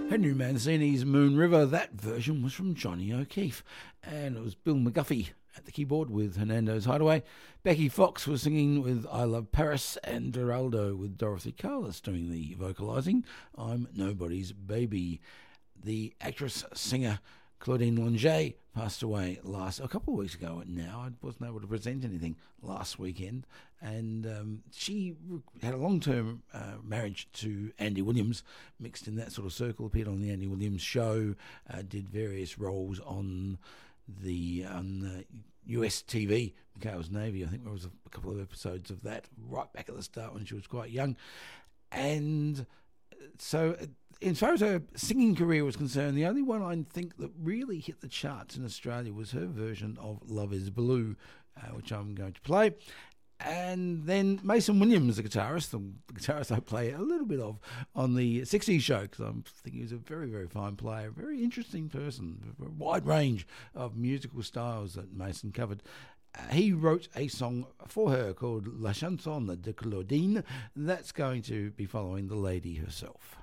Henry Mancini's Moon River, that version was from Johnny O'Keefe, and it was Bill McGuffey at the keyboard with Hernando's Hideaway. Becky Fox was singing with I Love Paris, and Geraldo with Dorothy Carlos doing the vocalising. I'm Nobody's Baby. The actress-singer Claudine Longet passed away a couple of weeks ago now. I wasn't able to present anything last weekend, and she had a long-term marriage to Andy Williams, mixed in that sort of circle, appeared on the Andy Williams show, did various roles on the US TV, Chaos Navy. I think there was a couple of episodes of that right back at the start when she was quite young. And so as far as her singing career was concerned, the only one I think that really hit the charts in Australia was her version of Love is Blue, which I'm going to play. And then Mason Williams, the guitarist I play a little bit of on the 60s show, because I think he was a very, very fine player, very interesting person, a wide range of musical styles that Mason covered. He wrote a song for her called La Chanson de Claudine. That's going to be following the lady herself.